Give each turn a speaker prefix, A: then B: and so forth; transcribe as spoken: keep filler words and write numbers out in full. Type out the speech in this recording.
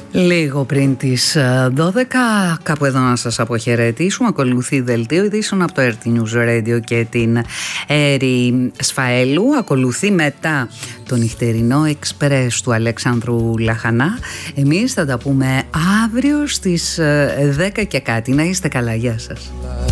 A: Λίγο πριν τις δώδεκα, κάπου εδώ να σας αποχαιρετήσουμε. Ακολουθεί δελτίο ειδήσεων από το Earth News Radio και την Έρη Σφαέλου. Ακολουθεί μετά το νυχτερινό εξπρές του Αλέξανδρου Λαχανά. Εμείς θα τα πούμε αύριο στις δέκα και κάτι. Να είστε καλά, γεια σας.